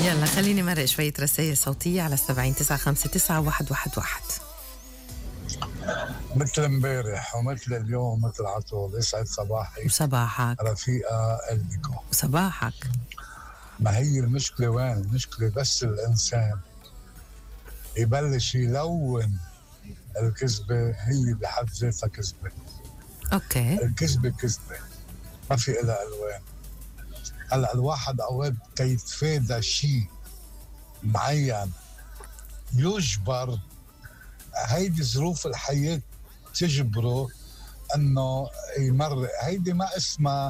يلا خليني مرق شوية رسائل صوتية على 729591111. مثل امبارح ومثل اليوم مثل عطول. يسعد صباحي وصباحك. رفيقة قلبكم. وصباحك. ما هي المشكلة وين؟ المشكلة بس الإنسان يبلش يلون الكذبة، هي بحد ذاتها كذبة. اوكي. الكذبة كذبة ما في إلها ألوان. هلا الواحد أوقات كيتفادى شيء معين يجبر، هيدي ظروف الحياة تجبره انه يمر. هيدي ما اسمها